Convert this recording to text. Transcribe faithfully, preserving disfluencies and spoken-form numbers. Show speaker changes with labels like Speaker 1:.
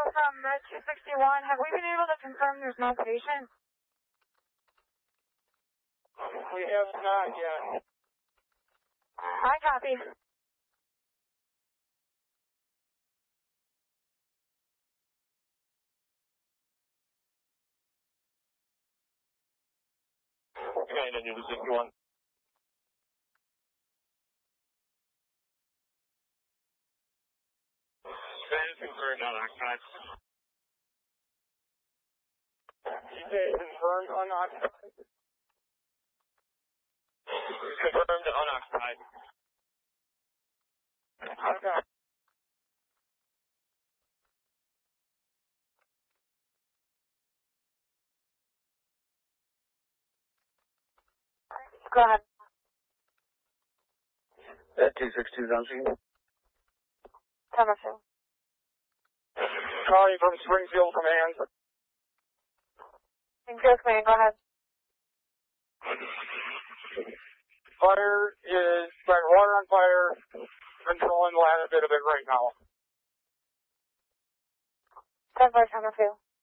Speaker 1: from Med two sixty-one. Have we been able to confirm there's no patient?
Speaker 2: We have not yet.
Speaker 1: I copy.
Speaker 2: Okay, then you sixty-one. Status confirmed unoccupied. Status confirmed unoccupied. Confirmed unoccupied. Okay.
Speaker 1: Go ahead.
Speaker 2: At two sixty-two, Duncy.
Speaker 1: Thomason.
Speaker 2: Calling from Springfield Command.
Speaker 1: Springfield Command, go ahead.
Speaker 2: Fire is, sorry, water on fire, controlling the last bit of it right now.
Speaker 1: ten four, Thomason.